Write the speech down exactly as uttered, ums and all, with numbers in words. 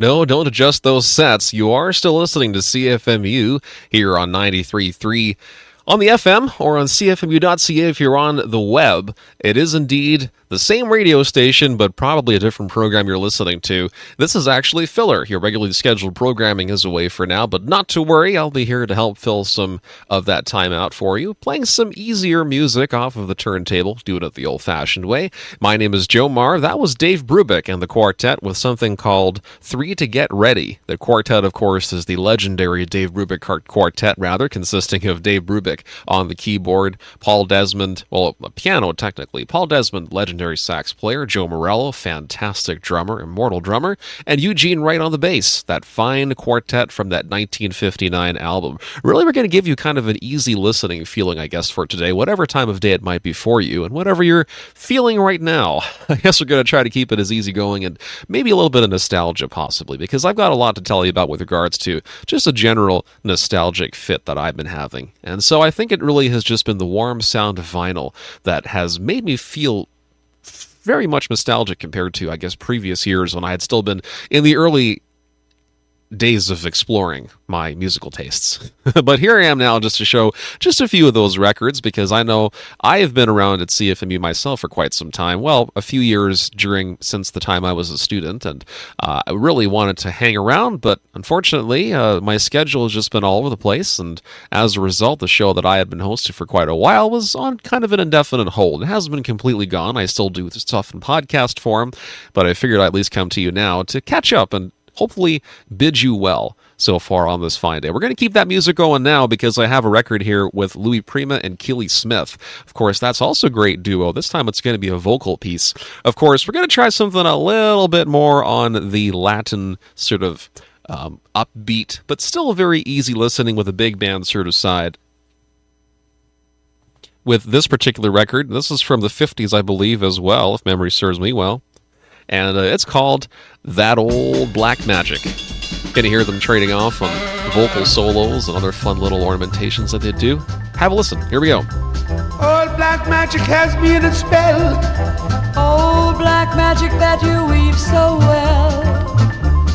No, don't adjust those sets. You are still listening to C F M U here on ninety-three point three on the F M or on C F M U dot C A if you're on the web. It is indeed the same radio station, but probably a different program you're listening to. This is actually filler. Your regularly scheduled programming is away for now, but not to worry. I'll be here to help fill some of that time out for you, playing some easier music off of the turntable, doing it the old-fashioned way. My name is Joe Marr. That was Dave Brubeck and the quartet with something called Three to Get Ready. The quartet, of course, is the legendary Dave Brubeck quartet, rather, consisting of Dave Brubeck on the keyboard, Paul Desmond, well, a piano technically, Paul Desmond, legendary sax player, Joe Morello, fantastic drummer, immortal drummer, and Eugene Wright on the bass, that fine quartet from that nineteen fifty-nine album. Really, we're going to give you kind of an easy listening feeling, I guess, for today, whatever time of day it might be for you, and whatever you're feeling right now. I guess we're going to try to keep it as easygoing and maybe a little bit of nostalgia, possibly, because I've got a lot to tell you about with regards to just a general nostalgic fit that I've been having. And so I think it really has just been the warm sound of vinyl that has made me feel very much nostalgic compared to, I guess, previous years when I had still been in the early days of exploring my musical tastes. But here I am now just to show just a few of those records, because I know I have been around at C F M U myself for quite some time. Well, a few years during since the time I was a student, and uh, I really wanted to hang around, but unfortunately, uh, my schedule has just been all over the place, and as a result, the show that I had been hosting for quite a while was on kind of an indefinite hold. It hasn't been completely gone. I still do stuff in podcast form, but I figured I'd at least come to you now to catch up and hopefully bid you well so far on this fine day. We're going to keep that music going now because I have a record here with Louis Prima and Keely Smith. Of course, that's also a great duo. This time it's going to be a vocal piece. Of course, we're going to try something a little bit more on the Latin sort of um, upbeat, but still very easy listening with a big band sort of side. With this particular record, this is from the fifties, I believe, as well, if memory serves me well. And uh, it's called That Old Black Magic. Gonna hear them trading off on vocal solos and other fun little ornamentations that they do. Have a listen. Here we go. Old black magic has me in a spell. Old black magic that you weave so well.